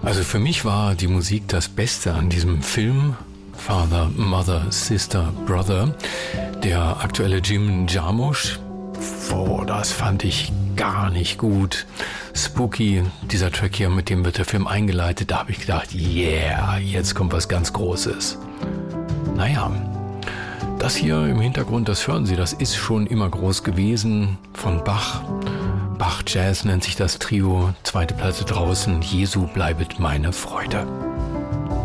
Also für mich war die Musik das Beste an diesem Film Father, Mother, Sister, Brother. Der aktuelle Jim Jarmusch, das fand ich gar nicht gut. Spooky, dieser Track hier, mit dem wird der Film eingeleitet, da habe ich gedacht, yeah, jetzt kommt was ganz Großes. Naja, das hier im Hintergrund, das hören Sie, das ist schon immer groß gewesen, von Bach. Bach Jazz nennt sich das Trio, zweite Platte draußen, Jesu bleibet meine Freude.